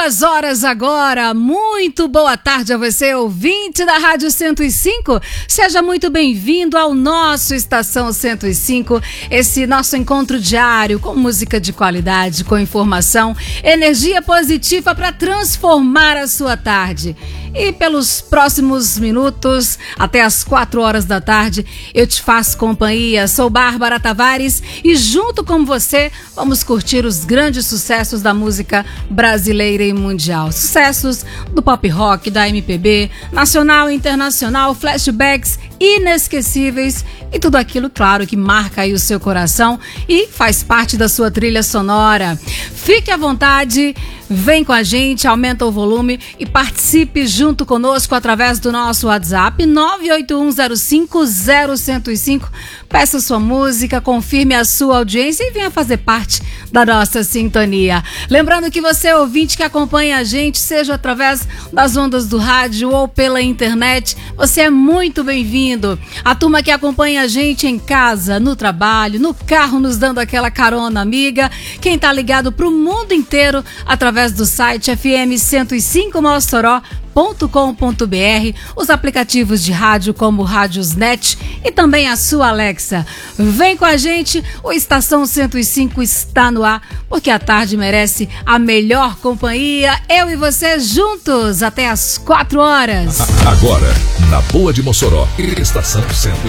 2 horas agora, muito boa tarde a você, ouvinte da Rádio 105. Seja muito bem-vindo ao nosso Estação 105, esse nosso encontro diário com música de qualidade, com informação, energia positiva para transformar a sua tarde. E pelos próximos minutos, até as 4 horas da tarde, eu te faço companhia. Sou Bárbara Tavares e junto com você vamos curtir os grandes sucessos da música brasileira e mundial. Sucessos do pop rock, da MPB, nacional e internacional, flashbacks inesquecíveis e tudo aquilo, claro, que marca aí o seu coração e faz parte da sua trilha sonora. Fique à vontade, vem com a gente, aumenta o volume e participe junto conosco através do nosso WhatsApp 981050105. Peça sua música, confirme a sua audiência e venha fazer parte da nossa sintonia. Lembrando que você, ouvinte que acompanha a gente, seja através das ondas do rádio ou pela internet, você é muito bem-vindo. A turma que acompanha a gente em casa, no trabalho, no carro, nos dando aquela carona amiga. Quem tá ligado pro mundo inteiro através do site fm105mossoró.com.br, os aplicativos de rádio como Rádiosnet e também a sua Alexa. Vem com a gente, o Estação 105 está no ar, porque a tarde merece a melhor companhia. Eu e você juntos até as 4 horas. Agora, na Boa de Mossoró, Estação 105.